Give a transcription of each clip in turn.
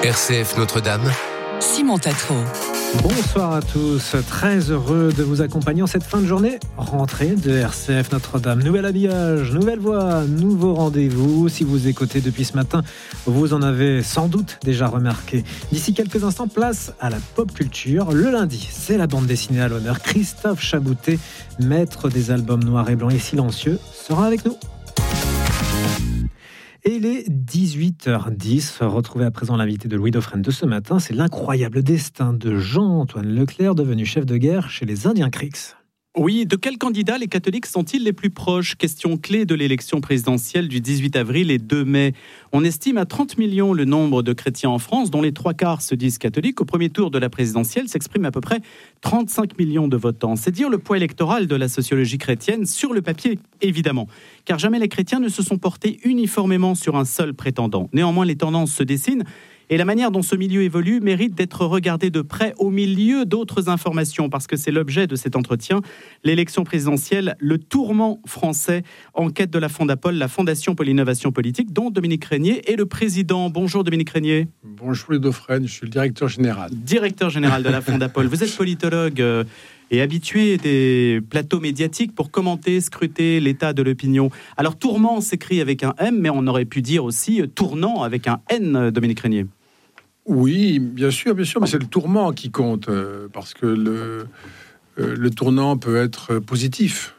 RCF Notre-Dame, Simon Tatro. Bonsoir à tous, très heureux de vous accompagner en cette fin de journée. Rentrée de RCF Notre-Dame, nouvel habillage, nouvelle voix, nouveau rendez-vous. Si vous écoutez depuis ce matin, vous en avez sans doute déjà remarqué. D'ici quelques instants, place à la pop culture. Le lundi, c'est la bande dessinée à l'honneur. Christophe Chaboutet, maître des albums noirs et blancs et silencieux, sera avec nous. Et il est 18h10. Retrouvez à présent l'invité de Louis Dauphren de ce matin. C'est l'incroyable destin de Jean-Antoine Leclerc, devenu chef de guerre chez les Indiens Creeks. Oui, de quels candidats les catholiques sont-ils les plus proches ? Question clé de l'élection présidentielle du 18 avril et 2 mai. On estime à 30 millions le nombre de chrétiens en France, dont les 3/4 se disent catholiques. Au premier tour de la présidentielle s'expriment à peu près 35 millions de votants. C'est dire le poids électoral de la sociologie chrétienne sur le papier, évidemment. Car jamais les chrétiens ne se sont portés uniformément sur un seul prétendant. Néanmoins, les tendances se dessinent. Et la manière dont ce milieu évolue mérite d'être regardée de près au milieu d'autres informations, parce que c'est l'objet de cet entretien. L'élection présidentielle, le tourment français, enquête de la Fondapol, la Fondation pour l'innovation politique, dont Dominique Régnier est le président. Bonjour Dominique Régnier. Bonjour Louis Dauphren, je suis le directeur général. Directeur général de la Fondapol. Vous êtes politologue et habitué des plateaux médiatiques pour commenter, scruter l'état de l'opinion. Alors tourment s'écrit avec un M, mais on aurait pu dire aussi tournant avec un N, Dominique Régnier. Oui, bien sûr, mais c'est le tourment qui compte, parce que le tournant peut être positif.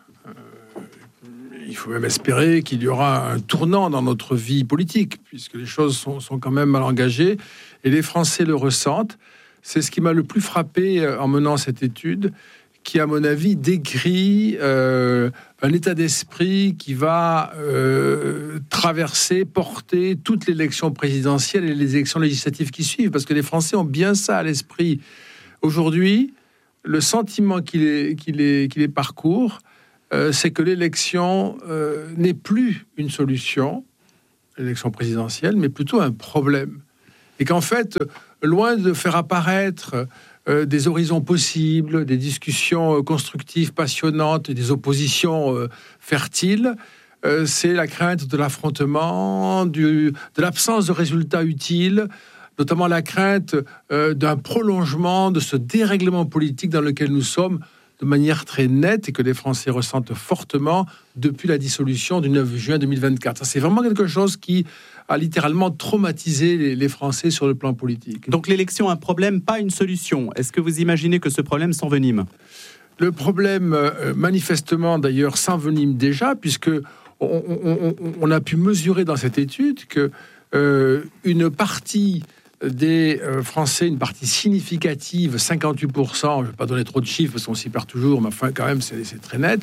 Il faut même espérer qu'il y aura un tournant dans notre vie politique, puisque les choses sont quand même mal engagées, et les Français le ressentent. C'est ce qui m'a le plus frappé en menant cette étude, qui, à mon avis, décrit un état d'esprit qui va traverser, porter toute l'élection présidentielle et les élections législatives qui suivent, parce que les Français ont bien ça à l'esprit. Aujourd'hui, le sentiment qui les parcourt, c'est que l'élection n'est plus une solution, l'élection présidentielle, mais plutôt un problème. Et qu'en fait, loin de faire apparaître des horizons possibles, des discussions constructives, passionnantes, et des oppositions fertiles, c'est la crainte de l'affrontement, de l'absence de résultats utiles, notamment la crainte d'un prolongement de ce dérèglement politique dans lequel nous sommes de manière très nette et que les Français ressentent fortement depuis la dissolution du 9 juin 2024. Ça, c'est vraiment quelque chose qui a littéralement traumatisé les Français sur le plan politique. Donc l'élection, un problème, pas une solution. Est-ce que vous imaginez que ce problème s'envenime ? Le problème, manifestement d'ailleurs, s'envenime déjà, puisque on a pu mesurer dans cette étude que une partie des Français, une partie significative, 58%, je ne vais pas donner trop de chiffres parce qu'on s'y perd toujours, mais enfin quand même c'est très net,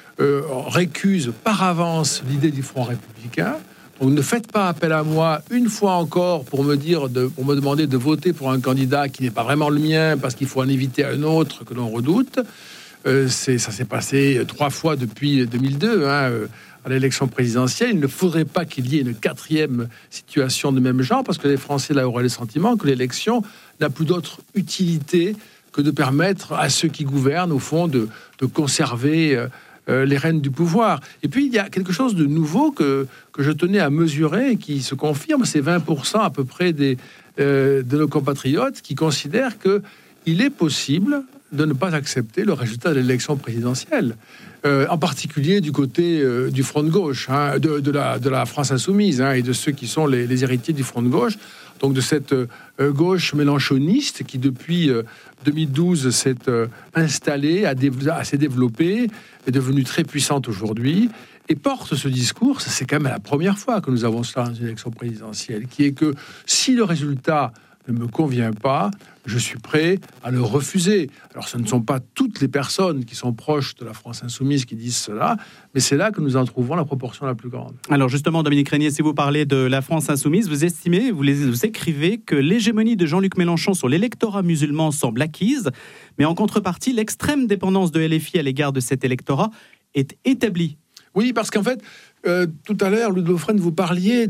récuse par avance l'idée du Front républicain. Donc ne faites pas appel à moi une fois encore pour me demander de voter pour un candidat qui n'est pas vraiment le mien parce qu'il faut en éviter un autre que l'on redoute. Ça s'est passé 3 fois depuis 2002, à l'élection présidentielle. Il ne faudrait pas qu'il y ait une 4e situation de même genre, parce que les Français là auraient le sentiment que l'élection n'a plus d'autre utilité que de permettre à ceux qui gouvernent, au fond, de conserver les rênes du pouvoir. Et puis, il y a quelque chose de nouveau que je tenais à mesurer et qui se confirme, c'est 20% à peu près de nos compatriotes qui considèrent qu'il est possible de ne pas accepter le résultat de l'élection présidentielle, en particulier du côté du front de gauche, de la France insoumise, et de ceux qui sont les héritiers du front de gauche, donc de cette gauche mélenchoniste qui depuis 2012 s'est installée, s'est développée, est devenue très puissante aujourd'hui, et porte ce discours. C'est quand même la première fois que nous avons cela dans une élection présidentielle, qui est que si le résultat ne me convient pas, je suis prêt à le refuser. Alors, ce ne sont pas toutes les personnes qui sont proches de la France insoumise qui disent cela, mais c'est là que nous en trouvons la proportion la plus grande. Alors justement, Dominique Régnier, si vous parlez de la France insoumise, vous écrivez que l'hégémonie de Jean-Luc Mélenchon sur l'électorat musulman semble acquise, mais en contrepartie, l'extrême dépendance de LFI à l'égard de cet électorat est établie. Oui, parce qu'en fait, tout à l'heure, Louis Dauphren, vous parliez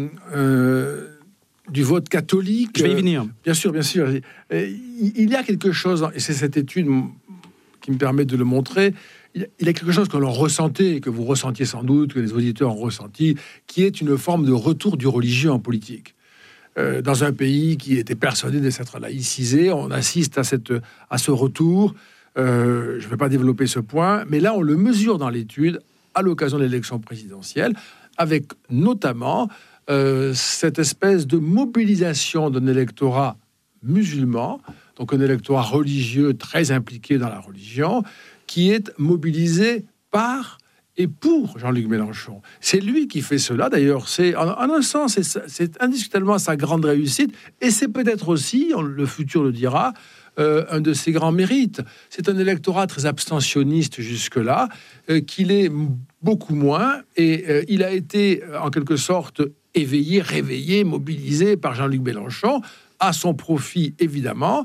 du vote catholique. Je vais y venir. Bien sûr. Il y a quelque chose, et c'est cette étude qui me permet de le montrer, il y a quelque chose que l'on ressentait, et que vous ressentiez sans doute, que les auditeurs ont ressenti, qui est une forme de retour du religieux en politique. dans un pays qui était persuadé de s'être laïcisé. On assiste à ce retour. Je ne vais pas développer ce point, mais là, on le mesure dans l'étude à l'occasion de l'élection présidentielle, avec notamment cette espèce de mobilisation d'un électorat musulman, donc un électorat religieux très impliqué dans la religion, qui est mobilisé par et pour Jean-Luc Mélenchon. C'est lui qui fait cela, d'ailleurs. C'est, en un sens, c'est indiscutablement sa grande réussite, et c'est peut-être aussi, le futur le dira, un de ses grands mérites. C'est un électorat très abstentionniste jusque-là, qu'il est beaucoup moins, et il a été, en quelque sorte, éveillé, réveillé, mobilisé par Jean-Luc Mélenchon, à son profit, évidemment.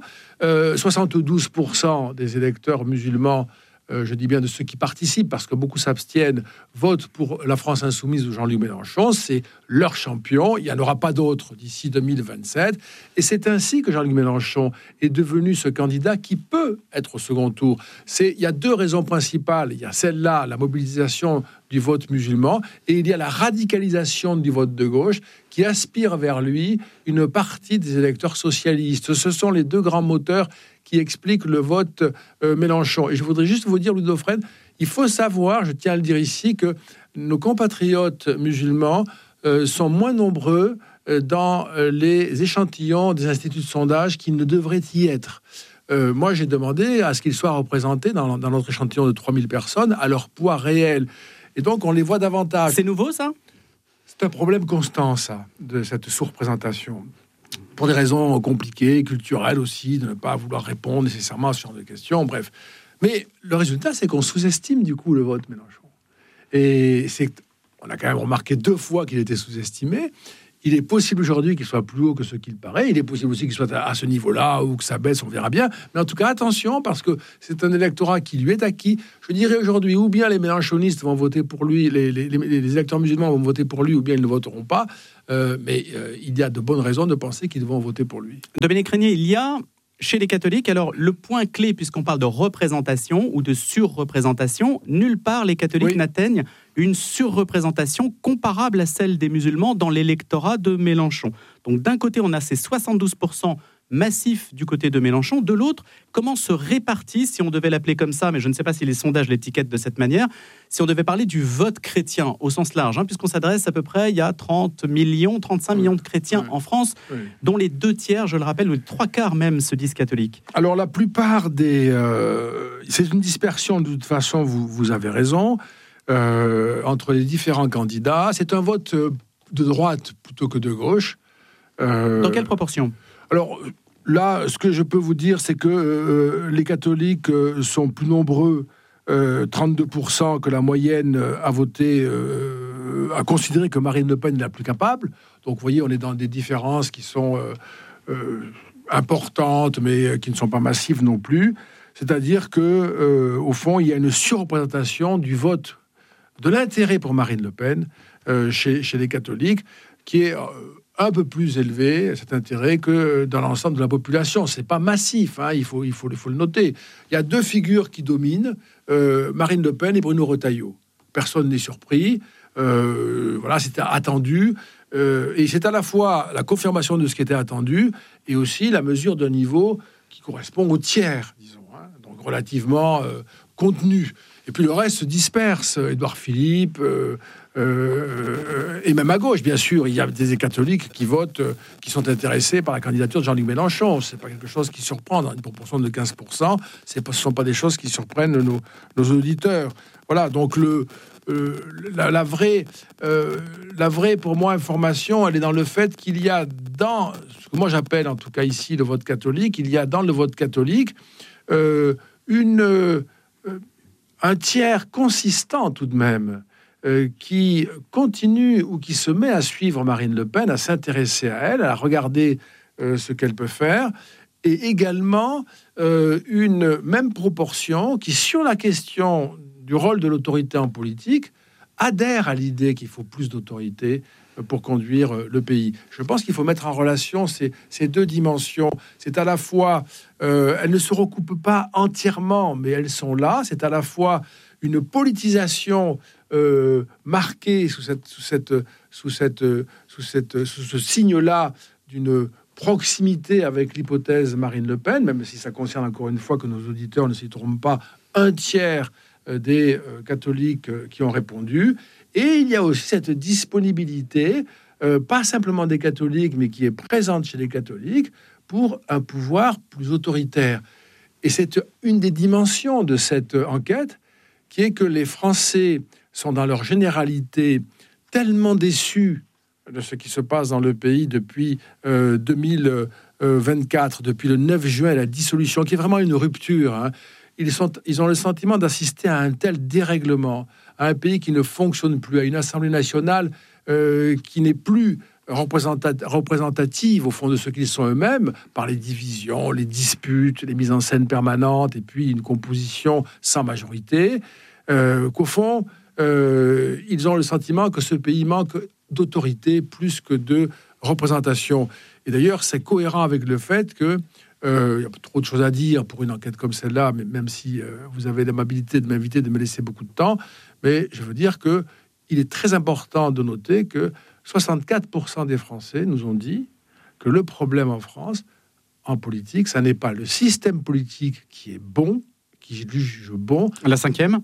72% des électeurs musulmans, je dis bien de ceux qui participent, parce que beaucoup s'abstiennent, votent pour la France insoumise de Jean-Luc Mélenchon. C'est leur champion. Il n'y en aura pas d'autres d'ici 2027. Et c'est ainsi que Jean-Luc Mélenchon est devenu ce candidat qui peut être au second tour. Il y a deux raisons principales. Il y a celle-là, la mobilisation du vote musulman, et il y a la radicalisation du vote de gauche qui aspire vers lui une partie des électeurs socialistes. Ce sont les deux grands moteurs qui expliquent le vote Mélenchon. Et je voudrais juste vous dire, Ludo Fresne, il faut savoir, je tiens à le dire ici, que nos compatriotes musulmans sont moins nombreux dans les échantillons des instituts de sondage qu'ils ne devraient y être. Moi, j'ai demandé à ce qu'ils soient représentés dans notre échantillon de 3000 personnes à leur poids réel. Et donc, on les voit davantage. C'est nouveau, ça ? C'est un problème constant, ça, de cette sous-représentation. Pour des raisons compliquées, culturelles aussi, de ne pas vouloir répondre nécessairement à ce genre de questions, bref. Mais le résultat, c'est qu'on sous-estime, du coup, le vote Mélenchon. Et on a quand même remarqué 2 fois qu'il était sous-estimé. Il est possible aujourd'hui qu'il soit plus haut que ce qu'il paraît. Il est possible aussi qu'il soit à ce niveau-là ou que ça baisse, on verra bien. Mais en tout cas, attention, parce que c'est un électorat qui lui est acquis. Je dirais aujourd'hui, ou bien les mélenchonistes vont voter pour lui, les électeurs musulmans vont voter pour lui, ou bien ils ne voteront pas. Mais il y a de bonnes raisons de penser qu'ils vont voter pour lui. Dominique Régnier, il y a chez les catholiques, alors le point clé, puisqu'on parle de représentation ou de surreprésentation, nulle part les catholiques n'atteignent une surreprésentation comparable à celle des musulmans dans l'électorat de Mélenchon. Donc d'un côté, on a ces 72% massifs du côté de Mélenchon. De l'autre, comment se répartit, si on devait l'appeler comme ça, mais je ne sais pas si les sondages l'étiquettent de cette manière, si on devait parler du vote chrétien au sens large, puisqu'on s'adresse à peu près, il y a 35 millions de chrétiens en France, dont les 2 tiers, je le rappelle, ou les 3/4 même se disent catholiques. Alors la plupart des... c'est une dispersion, de toute façon, vous avez raison, entre les différents candidats. C'est un vote de droite plutôt que de gauche. Dans quelle proportion ? Alors là, ce que je peux vous dire, c'est que les catholiques sont plus nombreux, 32%, que la moyenne à voter, à considérer que Marine Le Pen est la plus capable. Donc vous voyez, on est dans des différences qui sont importantes, mais qui ne sont pas massives non plus. C'est-à-dire que, au fond, il y a une surreprésentation du vote, de l'intérêt pour Marine Le Pen chez les catholiques, qui est un peu plus élevé, cet intérêt, que dans l'ensemble de la population. C'est pas massif, il faut le noter. Il y a 2 figures qui dominent, Marine Le Pen et Bruno Retailleau. Personne n'est surpris. Voilà, c'était attendu. Et c'est à la fois la confirmation de ce qui était attendu et aussi la mesure d'un niveau qui correspond au tiers, disons, donc relativement contenu. Et puis le reste se disperse. Édouard Philippe, et même à gauche, bien sûr, il y a des catholiques qui votent, qui sont intéressés par la candidature de Jean-Luc Mélenchon. C'est pas quelque chose qui surprend dans une proportion de 15%. Ce ne sont pas des choses qui surprennent nos auditeurs. Voilà, donc la vraie, pour moi, information, elle est dans le fait qu'il y a dans ce que moi j'appelle, en tout cas ici, le vote catholique, il y a dans le vote catholique un tiers consistant tout de même qui continue ou qui se met à suivre Marine Le Pen, à s'intéresser à elle, à regarder ce qu'elle peut faire, et également une même proportion qui, sur la question du rôle de l'autorité en politique, adhère à l'idée qu'il faut plus d'autorité pour conduire le pays. Je pense qu'il faut mettre en relation ces 2 dimensions. C'est à la fois, elles ne se recoupent pas entièrement, mais elles sont là. C'est à la fois une politisation marquée sous ce signe-là d'une proximité avec l'hypothèse Marine Le Pen, même si ça concerne encore une fois, que nos auditeurs ne s'y trompent pas, un tiers des catholiques qui ont répondu. Et il y a aussi cette disponibilité, pas simplement des catholiques, mais qui est présente chez les catholiques, pour un pouvoir plus autoritaire. Et c'est une des dimensions de cette enquête, qui est que les Français sont dans leur généralité tellement déçus de ce qui se passe dans le pays depuis 2024, depuis le 9 juin, la dissolution, qui est vraiment une rupture. Hein. Ils ont le sentiment d'assister à un tel dérèglement, à un pays qui ne fonctionne plus, à une Assemblée nationale qui n'est plus représentative au fond de ce qu'ils sont eux-mêmes, par les divisions, les disputes, les mises en scène permanentes, et puis une composition sans majorité, qu'au fond, ils ont le sentiment que ce pays manque d'autorité plus que de représentation. Et d'ailleurs, c'est cohérent avec le fait que il y a trop de choses à dire pour une enquête comme celle-là, mais même si vous avez l'amabilité de m'inviter, de me laisser beaucoup de temps, mais je veux dire que il est très important de noter que 64% des Français nous ont dit que le problème en France, en politique, ça n'est pas le système politique qui est bon, qui juge bon. La cinquième,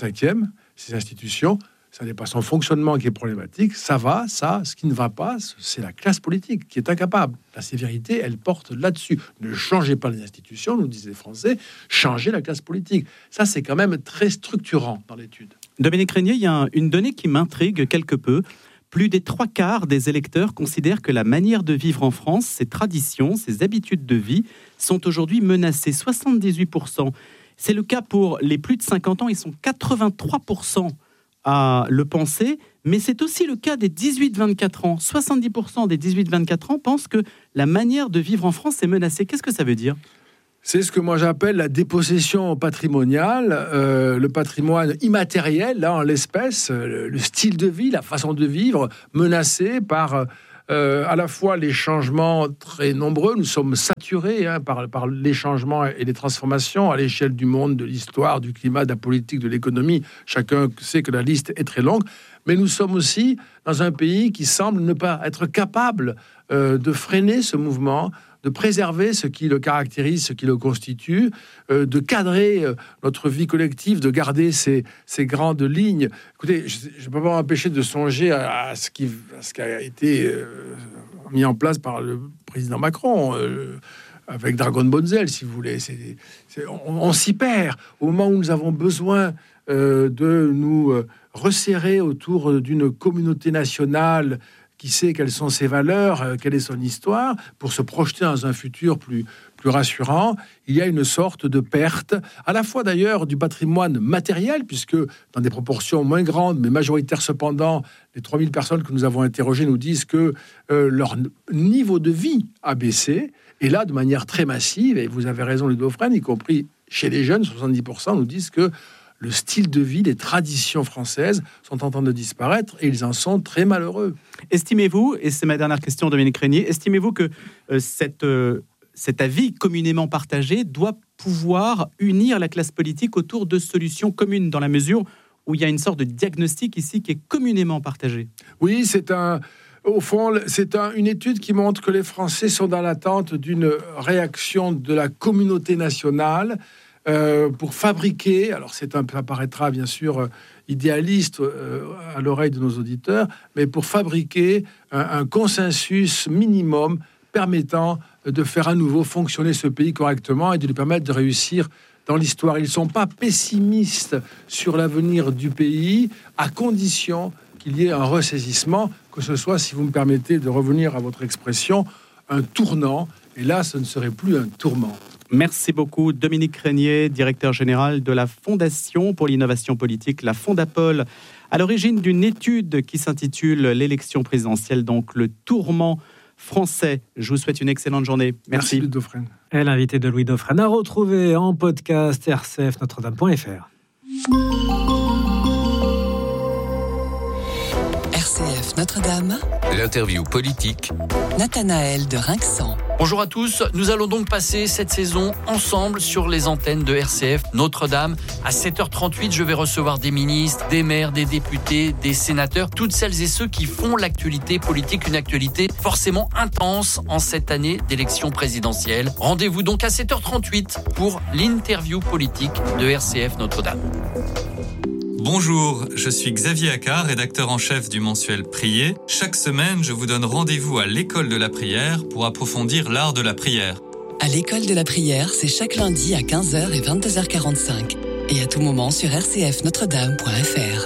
ces institutions, ça n'est pas son fonctionnement qui est problématique. Ce qui ne va pas, c'est la classe politique qui est incapable. La sévérité, elle porte là-dessus. Ne changez pas les institutions, nous disent les Français, changez la classe politique. Ça, c'est quand même très structurant dans l'étude. Dominique Régnier, il y a une donnée qui m'intrigue quelque peu. Plus des 3/4 des électeurs considèrent que la manière de vivre en France, ses traditions, ses habitudes de vie, sont aujourd'hui menacées. 78%. C'est le cas pour les plus de 50 ans. Ils sont 83% à le penser, mais c'est aussi le cas des 18-24 ans. 70% des 18-24 ans pensent que la manière de vivre en France est menacée. Qu'est-ce que ça veut dire ? C'est ce que moi j'appelle la dépossession patrimoniale, le patrimoine immatériel, là en l'espèce, le style de vie, la façon de vivre, menacé par à la fois les changements très nombreux. Nous sommes saturés par les changements et les transformations à l'échelle du monde, de l'histoire, du climat, de la politique, de l'économie. Chacun sait que la liste est très longue. Mais nous sommes aussi dans un pays qui semble ne pas être capable de freiner ce mouvement, de préserver ce qui le caractérise, ce qui le constitue, de cadrer notre vie collective, de garder ces grandes lignes. Écoutez, je ne peux pas m'empêcher de songer à ce qui a été mis en place par le président Macron, avec Dragon Bonzel, si vous voulez. On s'y perd au moment où nous avons besoin de nous resserrer autour d'une communauté nationale qui sait quelles sont ses valeurs, quelle est son histoire, pour se projeter dans un futur plus rassurant. Il y a une sorte de perte, à la fois d'ailleurs du patrimoine matériel, puisque dans des proportions moins grandes, mais majoritaires cependant, les 3000 personnes que nous avons interrogées nous disent que leur niveau de vie a baissé, et là, de manière très massive, et vous avez raison, Ludo Frêne, y compris chez les jeunes, 70% nous disent que le style de vie, les traditions françaises sont en train de disparaître et ils en sont très malheureux. Estimez-vous, et c'est ma dernière question, Dominique Régnier, estimez-vous que cet avis communément partagé doit pouvoir unir la classe politique autour de solutions communes, dans la mesure où il y a une sorte de diagnostic ici qui est communément partagé? Oui, au fond, c'est une étude qui montre que les Français sont dans l'attente d'une réaction de la communauté nationale pour fabriquer, alors ça paraîtra bien sûr idéaliste à l'oreille de nos auditeurs, mais pour fabriquer un consensus minimum permettant de faire à nouveau fonctionner ce pays correctement et de lui permettre de réussir dans l'histoire. Ils ne sont pas pessimistes sur l'avenir du pays, à condition qu'il y ait un ressaisissement, que ce soit, si vous me permettez de revenir à votre expression, un tournant. Et là, ce ne serait plus un tourment. Merci beaucoup, Dominique Régnier, directeur général de la Fondation pour l'innovation politique, la Fondapol, à l'origine d'une étude qui s'intitule l'élection présidentielle, donc le tourment français. Je vous souhaite une excellente journée. Merci. Louis Dauphren. Et l'invité de Louis Dauphren à retrouver en podcast rcfnotredame.fr. RCF Notre-Dame. L'interview politique. Nathanaël de Rinxan. Bonjour à tous, nous allons donc passer cette saison ensemble sur les antennes de RCF Notre-Dame. À 7h38, je vais recevoir des ministres, des maires, des députés, des sénateurs, toutes celles et ceux qui font l'actualité politique, une actualité forcément intense en cette année d'élection présidentielle. Rendez-vous donc à 7h38 pour l'interview politique de RCF Notre-Dame. Bonjour, je suis Xavier Accard, rédacteur en chef du mensuel Prier. Chaque semaine, je vous donne rendez-vous à l'école de la prière pour approfondir l'art de la prière. À l'école de la prière, c'est chaque lundi à 15h et 22h45. Et à tout moment sur rcfnotredame.fr.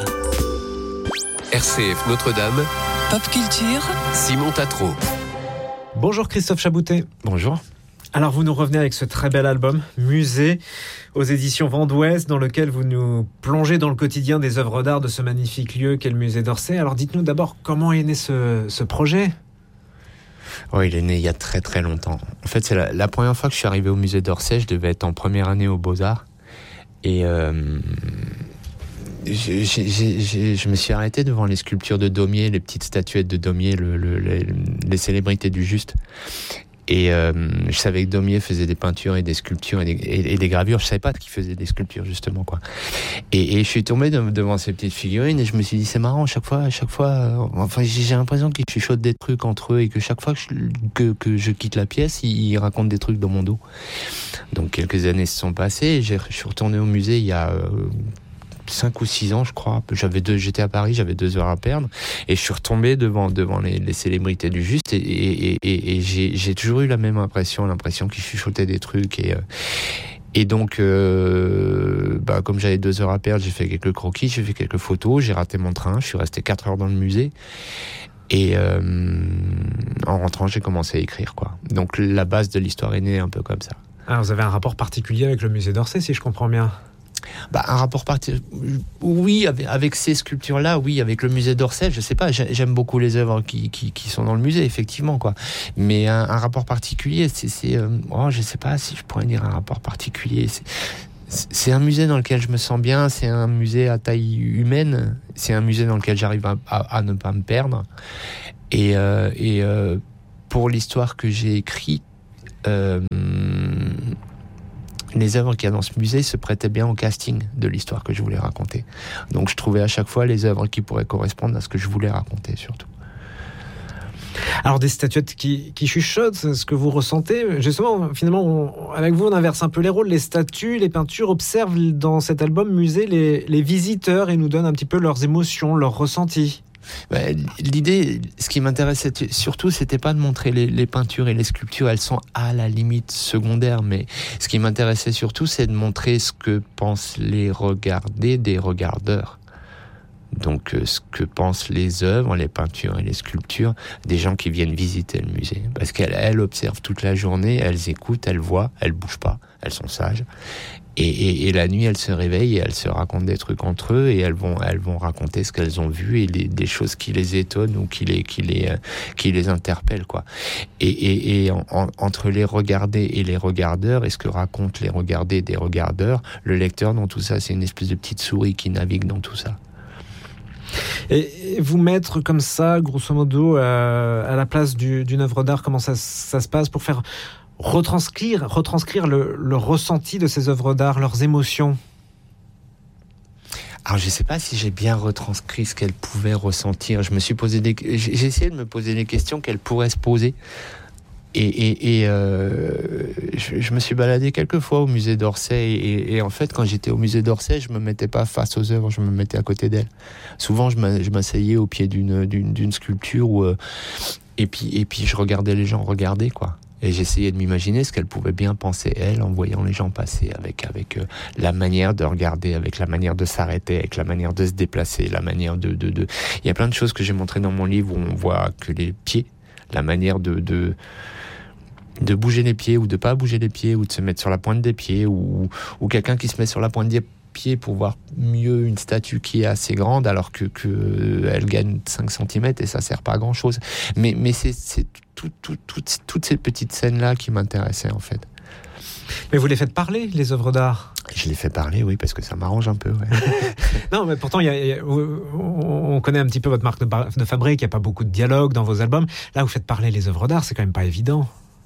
RCF Notre-Dame, Pop Culture, Simon Tatro. Bonjour Christophe Chaboutet. Bonjour. Alors vous nous revenez avec ce très bel album, Musée, aux éditions Vent d'Ouest, dans lequel vous nous plongez dans le quotidien des œuvres d'art de ce magnifique lieu qu'est le musée d'Orsay. Alors dites-nous d'abord comment est né ce projet. Oh, il est né il y a très très longtemps. En fait, c'est la première fois que je suis arrivé au musée d'Orsay, je devais être en première année aux Beaux-Arts. Et je me suis arrêté devant les sculptures de Daumier, les petites statuettes de Daumier, les célébrités du juste. Et je savais que Daumier faisait des peintures et des sculptures et des gravures. Je savais pas qu'il faisait des sculptures justement, quoi. Et je suis tombé devant ces petites figurines et je me suis dit c'est marrant, chaque fois, enfin j'ai l'impression qu'ils chuchotent des trucs entre eux et que chaque fois que je quitte la pièce, ils racontent des trucs dans mon dos. Donc quelques années se sont passées et je suis retourné au musée il y a 5 ou 6 ans, je crois. J'étais à Paris, j'avais 2 heures à perdre et je suis retombé devant les célébrités du juste et j'ai toujours eu la même l'impression qu'ils chuchotaient des trucs et donc comme j'avais 2 heures à perdre, j'ai fait quelques croquis, j'ai fait quelques photos, j'ai raté mon train, je suis resté 4 heures dans le musée et en rentrant j'ai commencé à écrire, quoi. Donc la base de l'histoire est née un peu comme ça. Alors vous avez un rapport particulier avec le musée d'Orsay, si je comprends bien. Un rapport particulier, oui, avec ces sculptures-là, oui, avec le musée d'Orsay, je sais pas, j'aime beaucoup les œuvres qui sont dans le musée, effectivement, quoi. Mais un rapport particulier, je sais pas si je pourrais dire un rapport particulier. C'est un musée dans lequel je me sens bien, c'est un musée à taille humaine, c'est un musée dans lequel j'arrive à ne pas me perdre. Et pour l'histoire que j'ai écrite, les œuvres qu'il y a dans ce musée se prêtaient bien au casting de l'histoire que je voulais raconter. Donc je trouvais à chaque fois les œuvres qui pourraient correspondre à ce que je voulais raconter, surtout. Alors des statuettes qui chuchotent, c'est ce que vous ressentez. Justement, finalement, avec vous, on inverse un peu les rôles. Les statues, les peintures observent dans cet album musée les visiteurs et nous donnent un petit peu leurs émotions, leurs ressentis. L'idée, ce qui m'intéressait surtout, c'était pas de montrer les peintures et les sculptures, elles sont à la limite secondaires, mais ce qui m'intéressait surtout, c'est de montrer ce que pensent les regardés des regardeurs. Donc ce que pensent les œuvres, les peintures et les sculptures des gens qui viennent visiter le musée. Parce qu'elles observent toute la journée, elles écoutent, elles voient, elles bougent pas, elles sont sages. Et la nuit, elles se réveillent et elles se racontent des trucs entre eux et elles vont raconter ce qu'elles ont vu et des choses qui les étonnent ou qui les interpellent, quoi. Et entre les regardés et les regardeurs, et ce que racontent les regardés des regardeurs, le lecteur dans tout ça, c'est une espèce de petite souris qui navigue dans tout ça. Et vous mettre comme ça, grosso modo, à la place d'une œuvre d'art, comment ça se passe pour faire retranscrire le ressenti de ces œuvres d'art, leurs émotions? Alors je sais pas si j'ai bien retranscrit ce qu'elles pouvaient ressentir. J'ai essayé de me poser des questions qu'elles pourraient se poser. Et je me suis baladé quelques fois au musée d'Orsay et en fait quand j'étais au musée d'Orsay, je me mettais pas face aux œuvres, je me mettais à côté d'elles. Souvent je m'asseyais au pied d'une sculpture et puis je regardais les gens regarder, quoi. Et j'essayais de m'imaginer ce qu'elle pouvait bien penser, elle, en voyant les gens passer, avec la manière de regarder, avec la manière de s'arrêter, avec la manière de se déplacer, la manière de... Il y a plein de choses que j'ai montrées dans mon livre où on voit que les pieds, la manière de bouger les pieds ou de pas bouger les pieds ou de se mettre sur la pointe des pieds ou quelqu'un qui se met sur la pointe des pieds pour voir mieux une statue qui est assez grande alors que elle gagne 5 cm et ça sert pas à grand chose. Mais c'est toutes ces petites scènes-là qui m'intéressaient, en fait. Mais vous les faites parler, les œuvres d'art? Je les fais parler, oui, parce que ça m'arrange un peu. Ouais. Non, mais pourtant, on connaît un petit peu votre marque de fabrique, il n'y a pas beaucoup de dialogue dans vos albums. Là, vous faites parler les œuvres d'art, c'est quand même pas évident.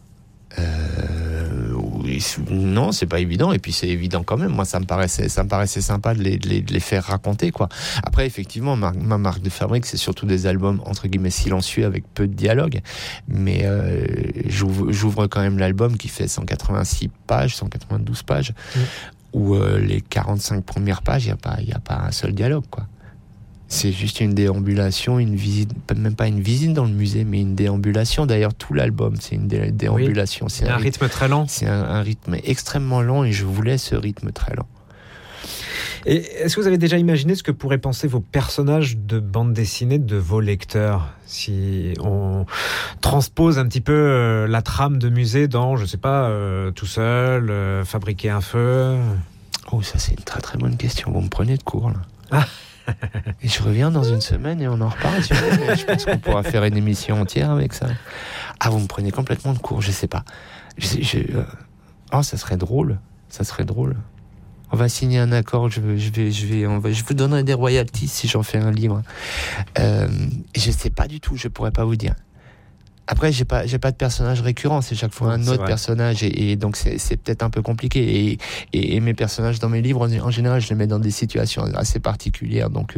Oui, non, c'est pas évident, et puis c'est évident quand même. Moi, ça me paraissait sympa de les faire raconter, quoi. Après, effectivement, ma marque de fabrique, c'est surtout des albums entre guillemets silencieux avec peu de dialogue, mais j'ouvre quand même l'album qui fait 186 pages, 192 pages, où les 45 premières pages, il y a pas un seul dialogue, quoi. C'est juste une déambulation, une visite, même pas une visite dans le musée, mais une déambulation. D'ailleurs, tout l'album, c'est une déambulation. Oui, c'est un rythme très lent. C'est un rythme extrêmement lent, et je voulais ce rythme très lent. Et est-ce que vous avez déjà imaginé ce que pourraient penser vos personnages de bande dessinée de vos lecteurs, si on transpose un petit peu la trame de musée dans, je sais pas, Tout seul, Fabriquer un feu? Oh, ça c'est une très très bonne question. Vous me prenez de court, là. Ah. Et je reviens dans une semaine et on en reparle. Je pense qu'on pourra faire une émission entière avec ça. Ah, vous me prenez complètement de court, je sais pas. Oh, ça serait drôle. Ça serait drôle. On va signer un accord. Je vous donnerai des royalties si j'en fais un livre. Je sais pas du tout. Je pourrais pas vous dire. Après, j'ai pas de personnage récurrent, c'est chaque fois un autre personnage, et donc c'est peut-être un peu compliqué. Et mes personnages dans mes livres, en général, je les mets dans des situations assez particulières, donc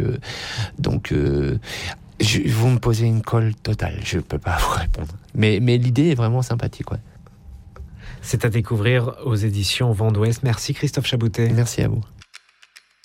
vous me posez une colle totale, je peux pas vous répondre. Mais l'idée est vraiment sympathique, ouais. C'est à découvrir aux éditions Vent d'Ouest. Merci Christophe Chaboutet. Merci à vous.